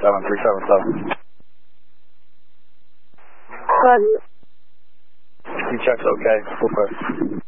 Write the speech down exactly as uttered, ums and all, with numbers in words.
seven three seven seven. Roger. He checks okay. Full press.